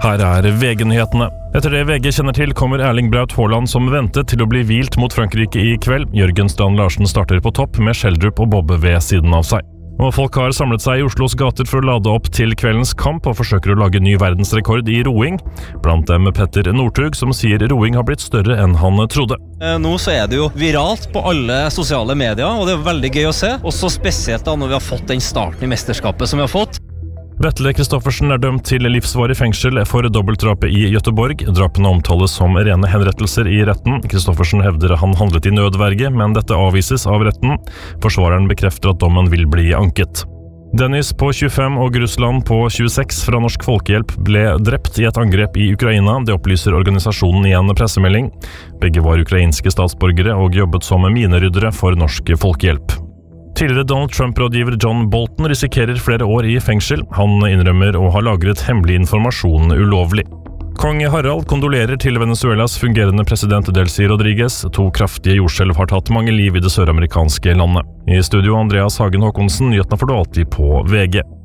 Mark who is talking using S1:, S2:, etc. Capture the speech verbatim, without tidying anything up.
S1: Her er V G-nyhetene. Etter det V G kjenner til, kommer Erling Braut Haaland som ventet til å bli hvilt mot Frankrike i kveld. Jørgen Strand Larsen starter på topp med Schjelderup og Bobbe ved siden av seg. Og folk har samlet seg i Oslos gater for å lade opp til kveldens kamp og forsøker å lage ny verdensrekord i roing. Blant dem Petter Northug, som sier roing har blitt større enn han trodde.
S2: Nå så er det jo viralt på alle sosiale medier, og det er veldig gøy å se. Også spesielt da når vi har fått den starten i mesterskapet som vi har fått.
S1: Vetle Kristoffersen er dømt til livsvarig fengsel for dobbeltdrapet i Göteborg. Drapene omtales som rene henrettelser i retten. Kristoffersen hevder han handlet i nødverge, men dette avvises av retten. Forsvareren bekrefter at dommen vil bli anket. Dennis på tjuefem og Grussland på tjueseks fra Norsk Folkehjelp ble drept i et angrep i Ukraina. Det opplyser organisasjonen i en pressemelding. Begge var ukrainske statsborgere og jobbet som mineryddere for Norsk Folkehjelp. Tidligere Donald Trump-rådgiver John Bolton risikerer flere år i fengsel. Han innrømmer å ha lagret hemmelig informasjon ulovlig. Kong Harald kondolerer til Venezuelas fungerende president Delcy Rodriguez. To kraftige jordskjelv har tatt mange liv i det søramerikanske landet. I studio Andreas Hagen Håkonsen, nyhetene får du alltid på V G.